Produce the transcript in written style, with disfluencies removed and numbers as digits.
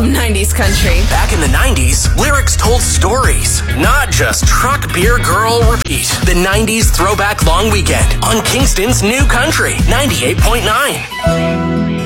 love 90s country. Back in the 90s, lyrics told stories, not just truck, beer, girl, repeat. The 90s Throwback Long Weekend on Kingston's New Country 98.9.